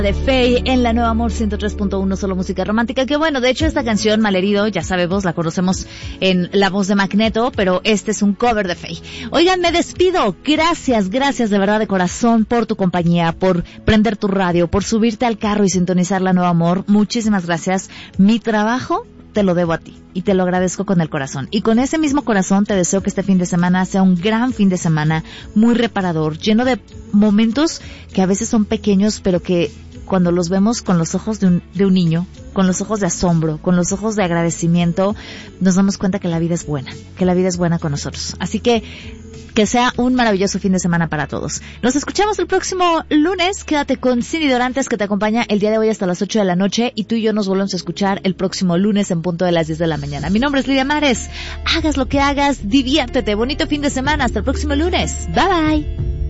De Faye en la Nueva Amor 103.1, solo música romántica. Que bueno, de hecho esta canción, Malherido, ya sabemos, la conocemos en la voz de Magneto, pero este es un cover de Faye. Oigan, me despido. Gracias de verdad de corazón por tu compañía, por prender tu radio, por subirte al carro y sintonizar la Nueva Amor. Muchísimas gracias. Mi trabajo te lo debo a ti y te lo agradezco con el corazón. Y con ese mismo corazón te deseo que este fin de semana sea un gran fin de semana, muy reparador, lleno de momentos que a veces son pequeños, pero que cuando los vemos con los ojos de un niño, con los ojos de asombro, con los ojos de agradecimiento, nos damos cuenta que la vida es buena con nosotros. Así que sea un maravilloso fin de semana para todos. Nos escuchamos el próximo lunes. Quédate con Cindy Dorantes, que te acompaña el día de hoy hasta las 8 de la noche, y tú y yo nos volvemos a escuchar el próximo lunes en punto de las 10 de la mañana. Mi nombre es Lidia Mares. Hagas lo que hagas, diviértete. Bonito fin de semana. Hasta el próximo lunes. Bye bye.